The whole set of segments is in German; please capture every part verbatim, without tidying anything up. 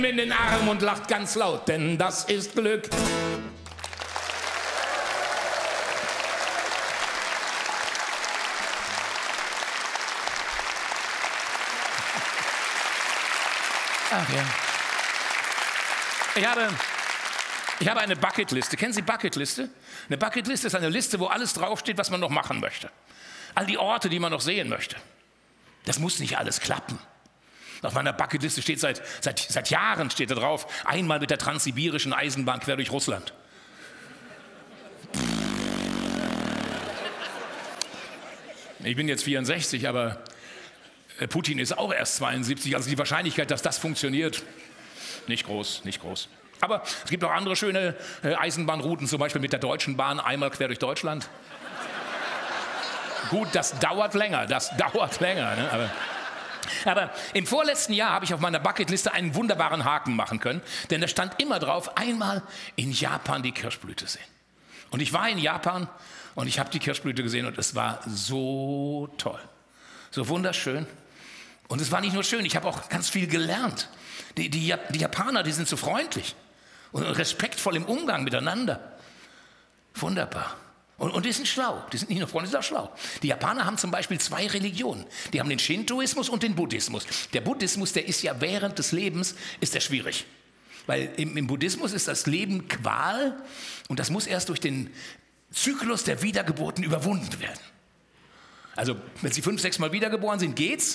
in den Arm und lacht ganz laut, denn das ist Glück. Ach ja. Ich habe, ich habe eine Bucketliste. Kennen Sie Bucketliste? Eine Bucketliste ist eine Liste, wo alles draufsteht, was man noch machen möchte. All die Orte, die man noch sehen möchte. Das muss nicht alles klappen. Auf meiner Bucketliste steht seit, seit, seit Jahren steht da drauf, einmal mit der transsibirischen Eisenbahn quer durch Russland. Ich bin jetzt vierundsechzig, aber Putin ist auch erst zweiundsiebzig. Also die Wahrscheinlichkeit, dass das funktioniert, nicht groß, nicht groß. Aber es gibt auch andere schöne Eisenbahnrouten, zum Beispiel mit der Deutschen Bahn, einmal quer durch Deutschland. Gut, das dauert länger, das dauert länger, ne? Aber Aber im vorletzten Jahr habe ich auf meiner Bucketliste einen wunderbaren Haken machen können, denn da stand immer drauf, einmal in Japan die Kirschblüte sehen. Und ich war in Japan und ich habe die Kirschblüte gesehen und es war so toll, so wunderschön. Und es war nicht nur schön, ich habe auch ganz viel gelernt. Die, die, die Japaner, die sind so freundlich und respektvoll im Umgang miteinander. Wunderbar. Und, und die sind schlau, die sind nicht nur freundlich, die sind auch schlau. Die Japaner haben zum Beispiel zwei Religionen. Die haben den Shintoismus und den Buddhismus. Der Buddhismus, der ist ja während des Lebens, ist der schwierig. Weil im, im Buddhismus ist das Leben Qual und das muss erst durch den Zyklus der Wiedergeburten überwunden werden. Also wenn Sie fünf, sechs Mal wiedergeboren sind, geht's.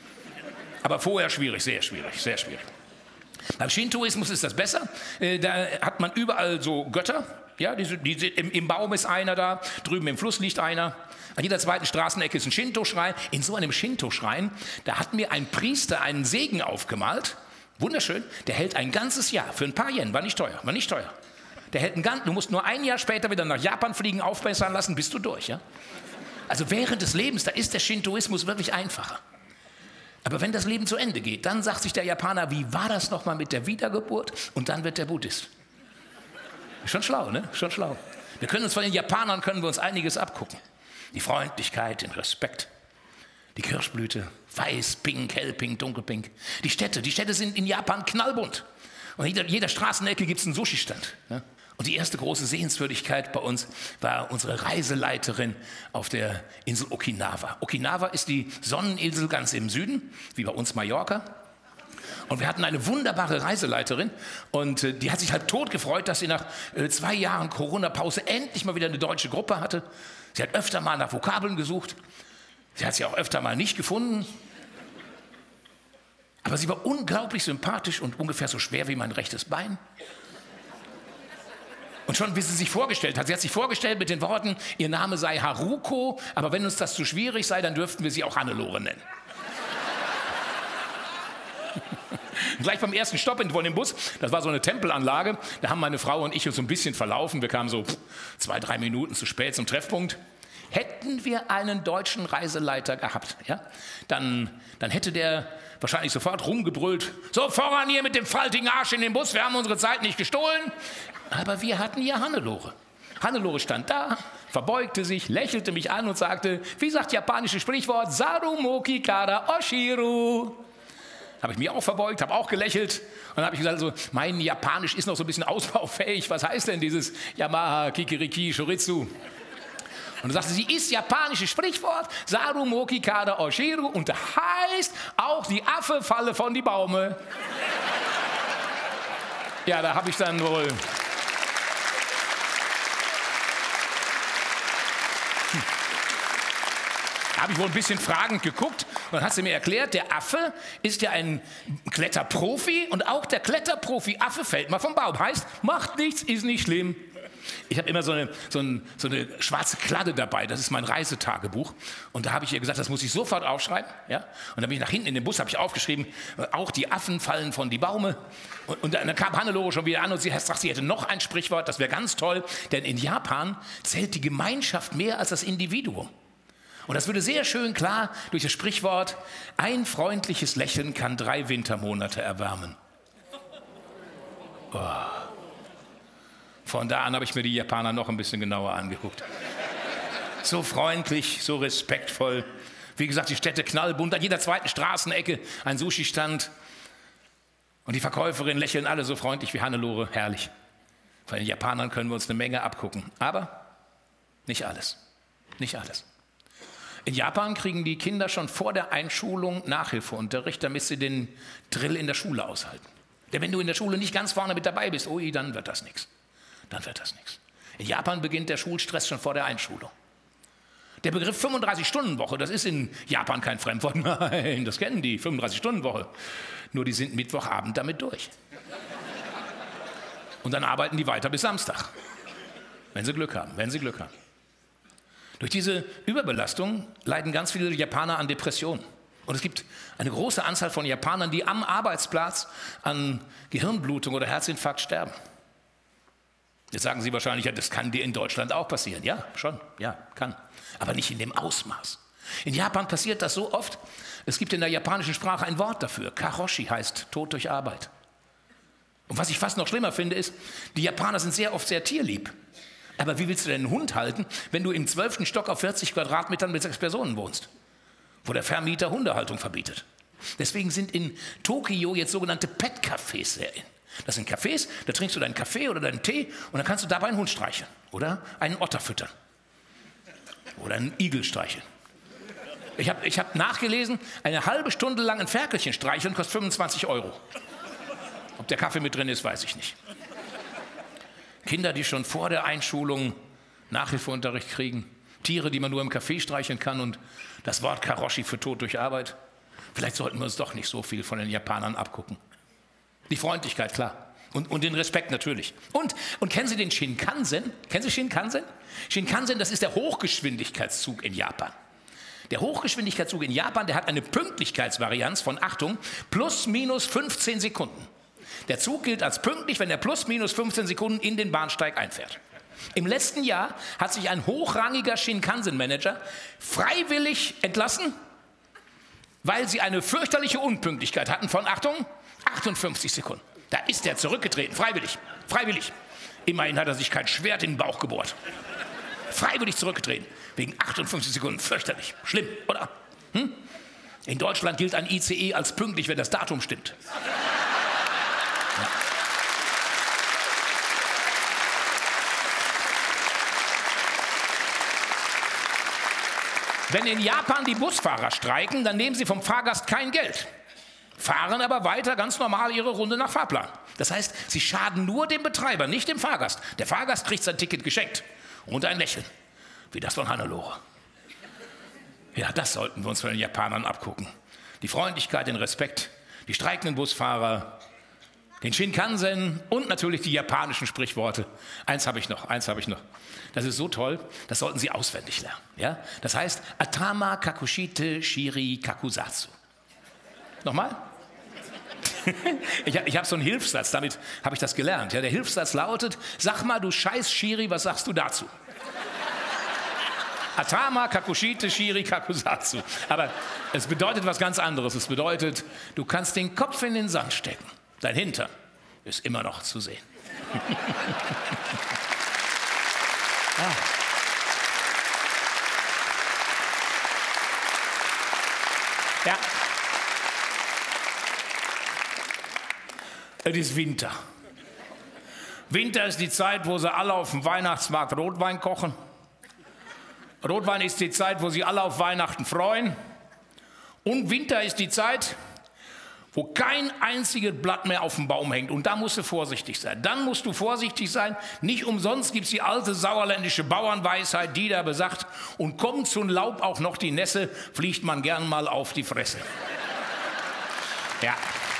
Aber vorher schwierig, sehr schwierig, sehr schwierig. Beim Shintoismus ist das besser. Da hat man überall so Götter. Ja, die, die, im, im Baum ist einer da, drüben im Fluss liegt einer. An jeder zweiten Straßenecke ist ein Shinto-Schrein. In so einem Shinto-Schrein, da hat mir ein Priester einen Segen aufgemalt. Wunderschön. Der hält ein ganzes Jahr für ein paar Yen. War nicht teuer, war nicht teuer. Der hält ein ganz, du musst nur ein Jahr später wieder nach Japan fliegen, aufbessern lassen, bist du durch. Ja? Also während des Lebens, da ist der Shintoismus wirklich einfacher. Aber wenn das Leben zu Ende geht, dann sagt sich der Japaner, wie war das nochmal mit der Wiedergeburt? Und dann wird der Buddhist. Schon schlau, ne? Schon schlau. Wir können uns von den Japanern können wir uns einiges abgucken. Die Freundlichkeit, den Respekt, die Kirschblüte, weiß, pink, hellpink, dunkelpink. Die Städte, die Städte sind in Japan knallbunt. Und in jeder, jeder Straßenecke gibt es einen Sushi-Stand. Ja? Und die erste große Sehenswürdigkeit bei uns war unsere Reiseleiterin auf der Insel Okinawa. Okinawa ist die Sonneninsel ganz im Süden, wie bei uns Mallorca. Und wir hatten eine wunderbare Reiseleiterin und äh, die hat sich halt tot gefreut, dass sie nach äh, zwei Jahren Corona-Pause endlich mal wieder eine deutsche Gruppe hatte. Sie hat öfter mal nach Vokabeln gesucht. Sie hat sie auch öfter mal nicht gefunden. Aber sie war unglaublich sympathisch und ungefähr so schwer wie mein rechtes Bein. Und schon wie sie sich vorgestellt hat, sie hat sich vorgestellt mit den Worten, ihr Name sei Haruko, aber wenn uns das zu schwierig sei, dann dürften wir sie auch Hannelore nennen. Gleich beim ersten Stopp in dem Bus, das war so eine Tempelanlage, da haben meine Frau und ich uns so ein bisschen verlaufen. Wir kamen so zwei, drei Minuten zu spät zum Treffpunkt. Hätten wir einen deutschen Reiseleiter gehabt, ja, dann, dann hätte der wahrscheinlich sofort rumgebrüllt, so voran hier mit dem faltigen Arsch in den Bus, wir haben unsere Zeit nicht gestohlen. Aber wir hatten ja Hannelore. Hannelore stand da, verbeugte sich, lächelte mich an und sagte, wie sagt japanisches Sprichwort, Sarumoki kara oshiru. Habe ich mich auch verbeugt, habe auch gelächelt und dann habe ich gesagt, also, mein Japanisch ist noch so ein bisschen ausbaufähig. Was heißt denn dieses Yamaha, Kikiriki, Shoritsu? Und dann sagte sie, ist japanisches Sprichwort, Sarumoki kada oshiru und heißt, auch die Affe falle von die Baume. Ja, da habe ich dann wohl... Da habe ich wohl ein bisschen fragend geguckt und dann hat sie mir erklärt, der Affe ist ja ein Kletterprofi und auch der Kletterprofi Affe fällt mal vom Baum. Heißt, macht nichts, ist nicht schlimm. Ich habe immer so eine, so, ein, so eine schwarze Kladde dabei, das ist mein Reisetagebuch. Und da habe ich ihr gesagt, das muss ich sofort aufschreiben. Ja? Und dann bin ich nach hinten in den Bus, habe ich aufgeschrieben, auch die Affen fallen von die Baume. Und, und dann kam Hannelore schon wieder an und sie sagt, sie hätte noch ein Sprichwort, das wäre ganz toll. Denn in Japan zählt die Gemeinschaft mehr als das Individuum. Und das würde sehr schön klar durch das Sprichwort, ein freundliches Lächeln kann drei Wintermonate erwärmen. Oh. Von da an habe ich mir die Japaner noch ein bisschen genauer angeguckt. So freundlich, so respektvoll. Wie gesagt, die Städte knallbunt, an jeder zweiten Straßenecke ein Sushi-Stand. Und die Verkäuferinnen lächeln alle so freundlich wie Hannelore. Herrlich. Von den Japanern können wir uns eine Menge abgucken. Aber nicht alles. Nicht alles. In Japan kriegen die Kinder schon vor der Einschulung Nachhilfeunterricht, damit sie den Drill in der Schule aushalten. Denn wenn du in der Schule nicht ganz vorne mit dabei bist, ui, dann wird das nichts. Dann wird das nichts. In Japan beginnt der Schulstress schon vor der Einschulung. Der Begriff fünfunddreißig-Stunden-Woche, das ist in Japan kein Fremdwort. Nein, das kennen die, fünfunddreißig-Stunden-Woche. Nur die sind Mittwochabend damit durch. Und dann arbeiten die weiter bis Samstag. Wenn sie Glück haben, wenn sie Glück haben. Durch diese Überbelastung leiden ganz viele Japaner an Depressionen. Und es gibt eine große Anzahl von Japanern, die am Arbeitsplatz an Gehirnblutung oder Herzinfarkt sterben. Jetzt sagen Sie wahrscheinlich, ja, das kann dir in Deutschland auch passieren. Ja, schon, ja, kann. Aber nicht in dem Ausmaß. In Japan passiert das so oft. Es gibt in der japanischen Sprache ein Wort dafür. Karoshi heißt Tod durch Arbeit. Und was ich fast noch schlimmer finde, ist, die Japaner sind sehr oft sehr tierlieb. Aber wie willst du denn einen Hund halten, wenn du im zwölften Stock auf vierzig Quadratmetern mit sechs Personen wohnst, wo der Vermieter Hundehaltung verbietet? Deswegen sind in Tokio jetzt sogenannte Pet-Cafés sehr in. Das sind Cafés, da trinkst du deinen Kaffee oder deinen Tee und dann kannst du dabei einen Hund streicheln oder einen Otter füttern oder einen Igel streicheln. Ich habe ich hab nachgelesen, eine halbe Stunde lang ein Ferkelchen streicheln kostet fünfundzwanzig Euro. Ob der Kaffee mit drin ist, weiß ich nicht. Kinder, die schon vor der Einschulung Nachhilfeunterricht kriegen, Tiere, die man nur im Café streicheln kann und das Wort Karoshi für Tod durch Arbeit. Vielleicht sollten wir uns doch nicht so viel von den Japanern abgucken. Die Freundlichkeit, klar. Und, und den Respekt natürlich. Und, und kennen Sie den Shinkansen? Kennen Sie Shinkansen? Shinkansen, das ist der Hochgeschwindigkeitszug in Japan. Der Hochgeschwindigkeitszug in Japan, der hat eine Pünktlichkeitsvarianz von, Achtung, plus minus fünfzehn Sekunden. Der Zug gilt als pünktlich, wenn er plus minus fünfzehn Sekunden in den Bahnsteig einfährt. Im letzten Jahr hat sich ein hochrangiger Shinkansen-Manager freiwillig entlassen, weil sie eine fürchterliche Unpünktlichkeit hatten von, Achtung, achtundfünfzig Sekunden. Da ist er zurückgetreten, freiwillig, freiwillig. Immerhin hat er sich kein Schwert in den Bauch gebohrt. Freiwillig zurückgetreten, wegen achtundfünfzig Sekunden, fürchterlich, schlimm, oder? Hm? In Deutschland gilt ein I C E als pünktlich, wenn das Datum stimmt. Ja. Wenn in Japan die Busfahrer streiken, dann nehmen sie vom Fahrgast kein Geld, fahren aber weiter ganz normal ihre Runde nach Fahrplan. Das heißt, sie schaden nur dem Betreiber, nicht dem Fahrgast. Der Fahrgast kriegt sein Ticket geschenkt und ein Lächeln, wie das von Hannelore. Ja, das sollten wir uns von den Japanern abgucken. Die Freundlichkeit, den Respekt, die streikenden Busfahrer, den Shinkansen und natürlich die japanischen Sprichworte. Eins habe ich noch, eins habe ich noch. Das ist so toll, das sollten Sie auswendig lernen. Ja? Das heißt, Atama Kakushite Shiri Kakusatsu. Nochmal? ich ich habe so einen Hilfssatz, damit habe ich das gelernt. Ja? Der Hilfssatz lautet, sag mal, du scheiß Shiri, was sagst du dazu? Atama Kakushite Shiri Kakusatsu. Aber es bedeutet was ganz anderes. Es bedeutet, du kannst den Kopf in den Sand stecken. Dein Hintern ist immer noch zu sehen. ah. Ja. Es ist Winter. Winter ist die Zeit, wo sie alle auf dem Weihnachtsmarkt Rotwein kochen. Rotwein ist die Zeit, wo sie alle auf Weihnachten freuen. Und Winter ist die Zeit, wo kein einziges Blatt mehr auf dem Baum hängt. Und da musst du vorsichtig sein. Dann musst du vorsichtig sein. Nicht umsonst gibt es die alte sauerländische Bauernweisheit, die da besagt, und kommt zum Laub auch noch die Nässe, fliegt man gern mal auf die Fresse. Ja.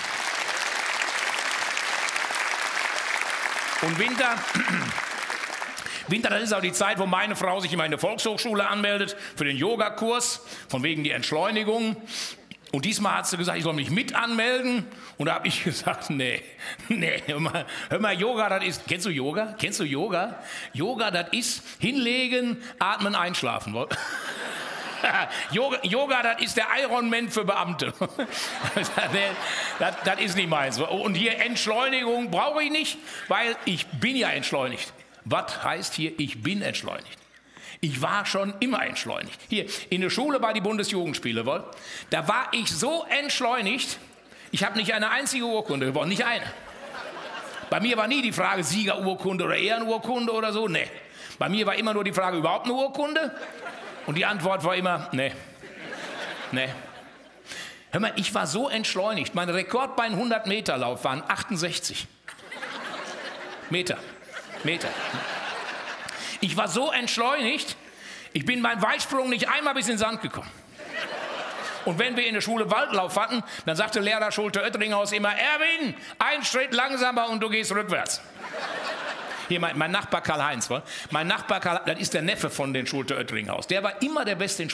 Und Winter, Winter, das ist auch die Zeit, wo meine Frau sich immer in der Volkshochschule anmeldet für den Yogakurs, von wegen die Entschleunigung. Und diesmal hat sie gesagt, ich soll mich mit anmelden. Und da habe ich gesagt, nee, nee, hör mal, hör mal, Yoga, das ist, kennst du Yoga? Kennst du Yoga? Yoga, das ist hinlegen, atmen, einschlafen. Yoga, Yoga, das ist der Ironman für Beamte. das, das ist nicht meins. Und hier Entschleunigung brauche ich nicht, weil ich bin ja entschleunigt. Was heißt hier, ich bin entschleunigt? Ich war schon immer entschleunigt. Hier, in der Schule bei die Bundesjugendspiele, wohl, da war ich so entschleunigt, Ich habe nicht eine einzige Urkunde gewonnen, nicht eine. Bei mir war nie die Frage Siegerurkunde oder Ehrenurkunde oder so, nee. Bei mir war immer nur die Frage, überhaupt eine Urkunde? Und die Antwort war immer, nee, nee. Hör mal, ich war so entschleunigt. Mein Rekord bei einem hundert Meter Lauf waren achtundsechzig Meter. Meter. Ich war so entschleunigt, ich bin beim Weitsprung nicht einmal bis in den Sand gekommen. Und wenn wir in der Schule Waldlauf hatten, dann sagte Lehrer Schulte-Oettinghaus immer, Erwin, ein Schritt langsamer und du gehst rückwärts. Hier mein, mein Nachbar Karl-Heinz, mein Nachbar Karl, das ist der Neffe von den Schulte-Oettinghaus. Der war immer der Beste in